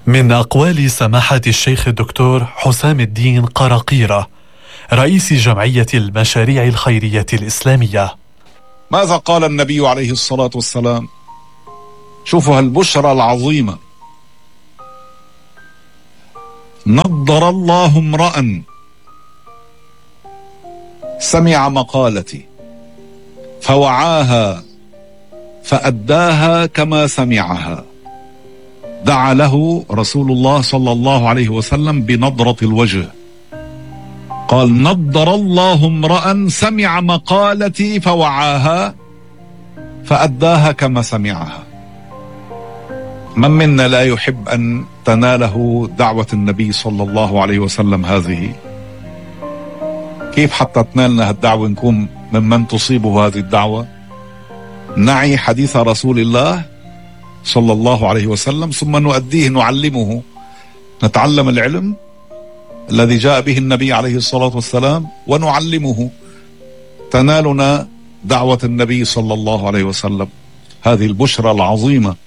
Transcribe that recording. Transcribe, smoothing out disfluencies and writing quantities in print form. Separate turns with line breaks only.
من أقوال سماحة الشيخ الدكتور حسام الدين قراقيرة رئيس جمعية المشاريع الخيرية الإسلامية.
ماذا قال النبي عليه الصلاة والسلام؟ شوفوا هالبشرى العظيمة. نضر الله امرأ سمع مقالتي فوعاها فأداها كما سمعها. دعا له رسول الله صلى الله عليه وسلم بنضرة الوجه، قال: نضر الله امرأ سمع مقالتي فوعاها فأداها كما سمعها. من منا لا يحب أن تناله دعوة النبي صلى الله عليه وسلم هذه؟ كيف حتى تنالنا هالدعوة نكون ممن تصيبه هذه الدعوة؟ نعي حديث رسول الله صلى الله عليه وسلم ثم نؤديه، نعلمه، نتعلم العلم الذي جاء به النبي عليه الصلاة والسلام ونعلمه، تنالنا دعوة النبي صلى الله عليه وسلم. هذه البشرى العظيمة